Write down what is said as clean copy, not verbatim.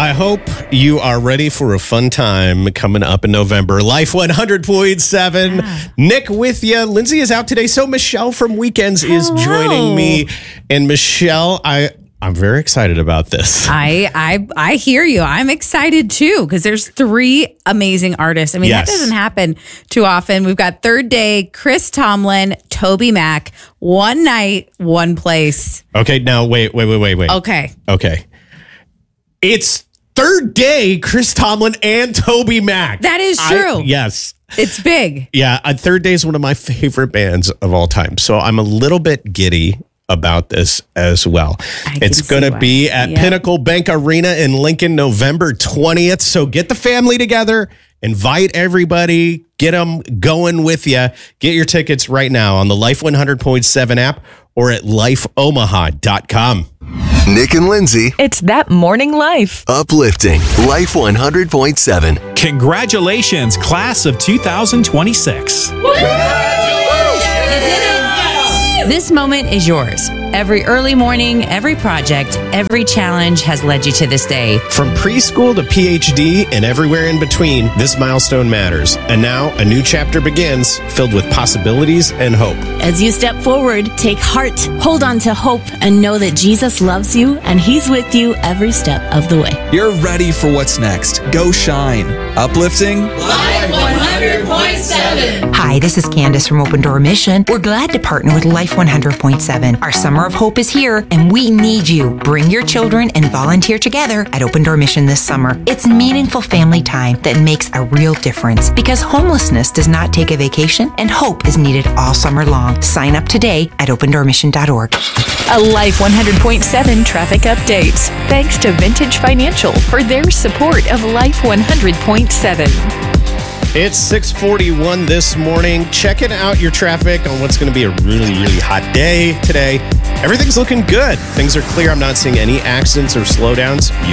I hope you are ready for a fun time coming up in November. Life 100.7. Nick with you. Lindsay is out today, so Michelle from Weekends is joining me. And Michelle, I'm very excited about this. I hear you. I'm excited too because there's 3 amazing artists. I mean, that doesn't happen too often. We've got Third Day, Chris Tomlin, Toby Mac, One Night, One Place. Okay, now wait. Okay. It's Third Day, Chris Tomlin and Toby Mac. That is true. Yes. It's big. Yeah, Third Day is one of my favorite bands of all time. So I'm a little bit giddy about this as well. It's going to be at Pinnacle Bank Arena in Lincoln, November 20th. So get the family together, invite everybody, get them going with you. Get your tickets right now on the Life 100.7 app or at lifeomaha.com. Nick and Lindsay. It's That Morning Life. Uplifting Life 100.7. Congratulations, class of 2026. This moment is yours. Every early morning, every project, every challenge has led you to this day. From preschool to PhD and everywhere in between, this milestone matters. And now a new chapter begins filled with possibilities and hope. As you step forward, take heart, hold on to hope, and know that Jesus loves you and He's with you every step of the way. You're ready for what's next. Go shine. Uplifting Life 100.7. Hi, this is Candace from Open Door Mission. We're glad to partner with Life 100.7. Our Summer of Hope is here, and we need you. Bring your children and volunteer together at Open Door Mission this summer. It's meaningful family time that makes a real difference because homelessness does not take a vacation, and hope is needed all summer long. Sign up today at opendoormission.org. A Life 100.7 traffic update. Thanks to Vintage Financial for their support of Life 100.7. It's 6:41 this morning. Checking out your traffic on what's going to be a really, really hot day today. Everything's looking good. Things are clear. I'm not seeing any accidents or slowdowns. You